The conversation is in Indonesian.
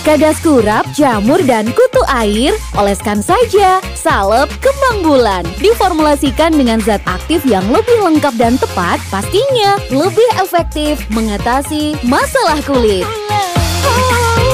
Kadas kurap, jamur, dan kutu air, oleskan saja. Salep kembang bulan diformulasikan dengan zat aktif yang lebih lengkap dan tepat, pastinya lebih efektif mengatasi masalah kulit.